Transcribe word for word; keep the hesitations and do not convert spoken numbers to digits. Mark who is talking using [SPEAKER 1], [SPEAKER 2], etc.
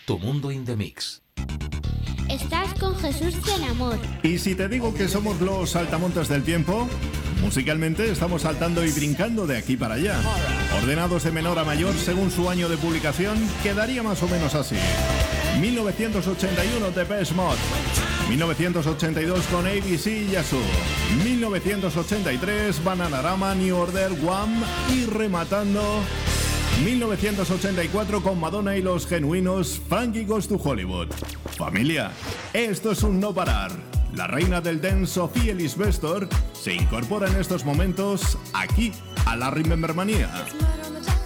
[SPEAKER 1] Tu mundo in the mix.
[SPEAKER 2] Estás con Jesús del Amor.
[SPEAKER 3] Y si te digo que somos los saltamontes del tiempo, musicalmente estamos saltando y brincando de aquí para allá. Ordenados de menor a mayor según su año de publicación, quedaría más o menos así. mil novecientos ochenta y uno Depeche Mode, mil novecientos ochenta y dos con A B C y Yazoo, mil novecientos ochenta y tres Bananarama, New Order, Wham y rematando mil novecientos ochenta y cuatro con Madonna y los genuinos Frankie Goes to Hollywood. Familia, esto es un no parar. La reina del dance, Sofía Ellis-Bextor, se incorpora en estos momentos aquí a la Remember Manía.